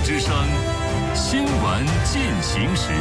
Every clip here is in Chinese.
之声，新闻进行时。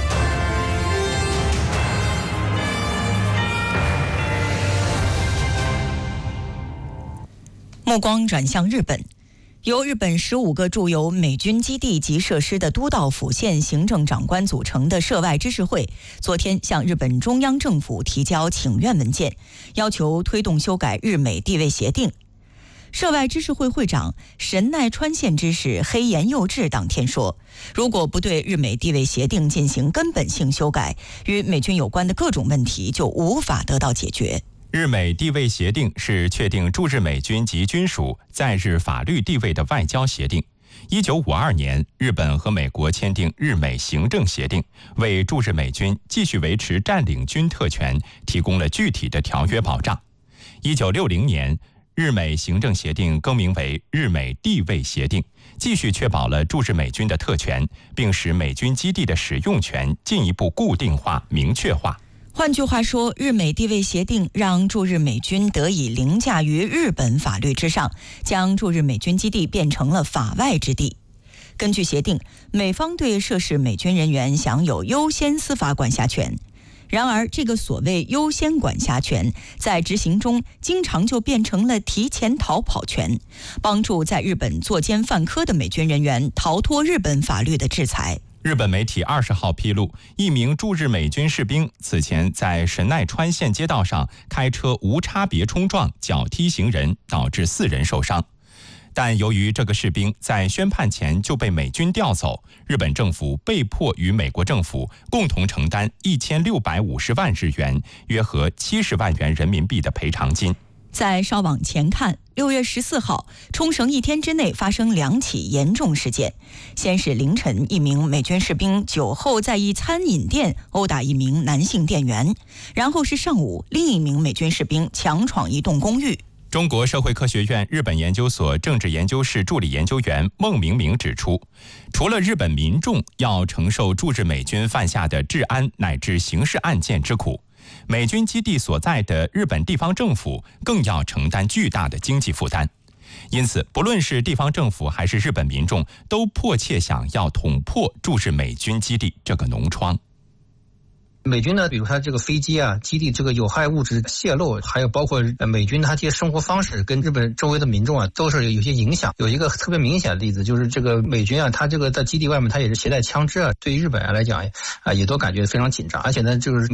目光转向日本，由日本15个驻有美军基地及设施的都道府县行政长官组成的涉外知事会，昨天向日本中央政府提交请愿文件，要求推动修改日美地位协定。涉外知事会会长神奈川县知事黑岩佑治当天说，如果不对日美地位协定进行根本性修改，与美军有关的各种问题就无法得到解决。 日美地位协定是确定驻日美军及军属在日法律地位的外交协定。1952年，日本和美国签订日美行政协定，为驻日美军继续维持占领军特权提供了具体的条约保障。1960年，日美行政协定更名为日美地位协定，继续确保了驻日美军的特权，并使美军基地的使用权进一步固定化、明确化。 换句话说，日美地位协定让驻日美军得以凌驾于日本法律之上，将驻日美军基地变成了法外之地。根据协定，美方对涉事美军人员享有优先司法管辖权。然而，这个所谓优先管辖权在执行中经常就变成了提前逃跑权，帮助在日本作奸犯科的美军人员逃脱日本法律的制裁。 日本媒体20号披露，一名驻日美军士兵此前在神奈川县街道上开车无差别冲撞、脚踢行人，导致4人受伤。但由于这个士兵在宣判前就被美军调走，日本政府被迫与美国政府共同承担1650万日元，约合70万元人民币的赔偿金。 再稍往前看，6月14号，冲绳一天之内发生2起严重事件。先是凌晨，一名美军士兵酒后在一餐饮店殴打一名男性店员，然后是上午，另一名美军士兵强闯一栋公寓。 中国社会科学院日本研究所政治研究室助理研究员孟明明指出，除了日本民众要承受驻日美军犯下的治安乃至刑事案件之苦，美军基地所在的日本地方政府更要承担巨大的经济负担。因此，不论是地方政府还是日本民众，都迫切想要捅破驻日美军基地这个脓疮。 美军呢，比如他这个飞机啊、基地这个有害物质泄漏，还有包括美军他这些生活方式跟日本周围的民众啊，都是有些影响。有一个特别明显的例子，就是这个美军啊，他这个在基地外面他也是携带枪支啊，对于日本人来讲啊，也都感觉非常紧张，而且呢，就是